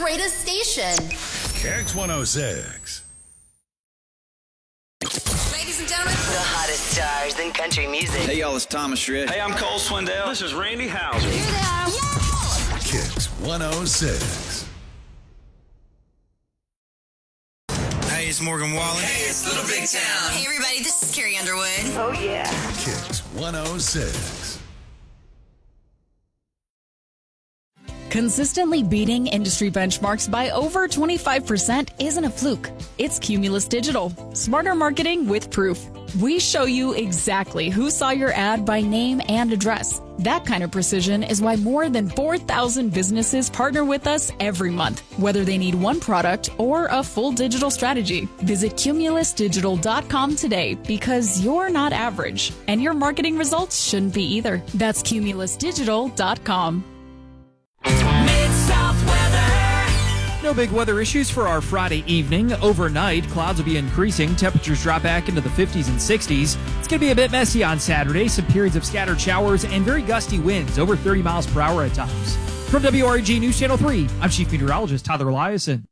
greatest station. Kicks 106. Ladies and gentlemen, The hottest stars in country music. Hey, y'all, it's Thomas Rhett. Hey, I'm Cole Swindell. This is Randy Houser. here they are. Kicks 106. Hey, it's Morgan Wallen. Hey, it's Little Big Town. Hey, everybody, this is Carrie Underwood. Oh, yeah. Kicks 106. Consistently beating industry benchmarks by over 25% isn't a fluke. It's Cumulus Digital. Smarter marketing with proof. We show you exactly who saw your ad by name and address. That kind of precision is why more than 4,000 businesses partner with us every month, whether they need one product or a full digital strategy. Visit cumulusdigital.com today because you're not average, and your marketing results shouldn't be either. That's cumulusdigital.com. Mid-South weather. No big weather issues for our Friday evening. Overnight, clouds will be increasing. Temperatures drop back into the 50s and 60s. It's going to be a bit messy on Saturday. Some periods of scattered showers and very gusty winds, over 30 miles per hour at times. From WREG News Channel 3, I'm Chief Meteorologist Tyler Eliason.